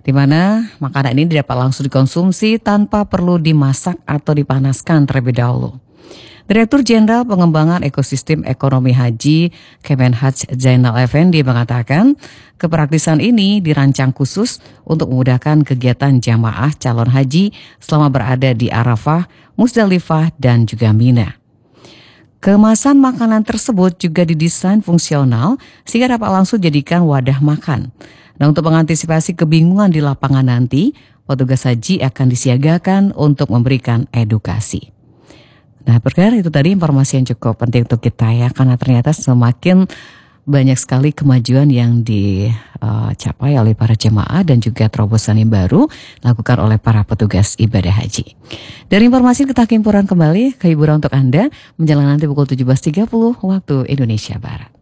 di mana makanan ini dapat langsung dikonsumsi tanpa perlu dimasak atau dipanaskan terlebih dahulu. Direktur Jenderal Pengembangan Ekosistem Ekonomi Haji Kemenhaj Zainal Effendi mengatakan kepraktisan ini dirancang khusus untuk memudahkan kegiatan jamaah calon haji selama berada di Arafah, Musdalifah, dan juga Mina. Kemasan makanan tersebut juga didesain fungsional sehingga dapat langsung dijadikan wadah makan. Nah, untuk mengantisipasi kebingungan di lapangan nanti, petugas haji akan disiagakan untuk memberikan edukasi. Nah, perkara itu tadi informasi yang cukup penting untuk kita ya, karena ternyata semakin banyak sekali kemajuan yang dicapai oleh para jemaah dan juga terobosan yang baru dilakukan oleh para petugas ibadah haji. Dari informasi kita ke hiburan kembali, ke hiburan untuk Anda menjelang nanti pukul 17.30 waktu Indonesia Barat.